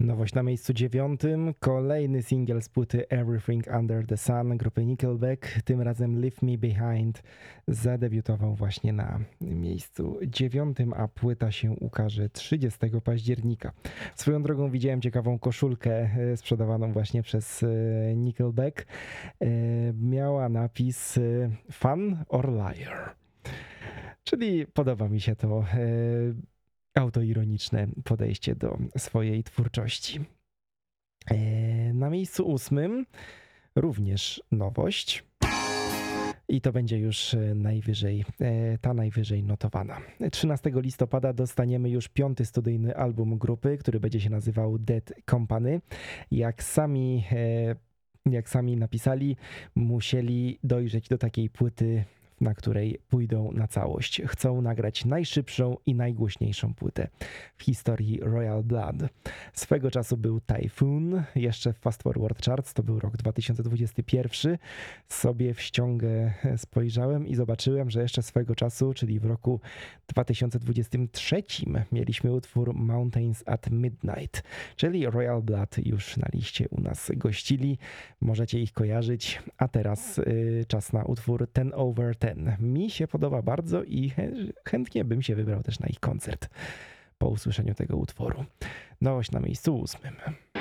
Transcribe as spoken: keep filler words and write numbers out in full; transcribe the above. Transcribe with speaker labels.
Speaker 1: Nowość na miejscu dziewiątym, kolejny singiel z płyty Everything Under the Sun grupy Nickelback, tym razem Leave Me Behind, zadebiutował właśnie na miejscu dziewiątym, a płyta się ukaże trzydziestego października. Swoją drogą widziałem ciekawą koszulkę sprzedawaną właśnie przez Nickelback. Miała napis Fun or Liar, czyli podoba mi się to autoironiczne podejście do swojej twórczości. Na miejscu ósmym również nowość i to będzie już najwyżej, ta najwyżej notowana. trzynastego listopada dostaniemy już piąty studyjny album grupy, który będzie się nazywał Dead Company. Jak sami, jak sami napisali, musieli dojrzeć do takiej płyty, na której pójdą na całość. Chcą nagrać najszybszą i najgłośniejszą płytę w historii Royal Blood. Swego czasu był Typhoon, jeszcze w Fast Forward Charts, to był rok dwa tysiące dwudziesty pierwszy. Sobie w ściągę spojrzałem i zobaczyłem, że jeszcze swego czasu, czyli w roku dwa tysiące dwudziestym trzecim mieliśmy utwór Mountains at Midnight, czyli Royal Blood już na liście u nas gościli. Możecie ich kojarzyć, a teraz y, czas na utwór ten over ten. Mi się podoba bardzo i chętnie bym się wybrał też na ich koncert po usłyszeniu tego utworu. Nowość na miejscu ósmym.